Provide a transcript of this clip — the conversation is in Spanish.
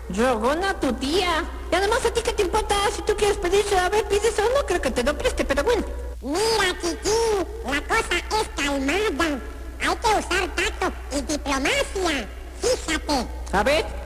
Rogona, tu tía. Y además, ¿a ti qué te importa? Si tú quieres pedir, a ver, pides o no, creo que te lo preste, pero bueno. Mira, chiquín, la cosa es calmada. Hay que usar tacto y diplomacia. Fíjate. A ver.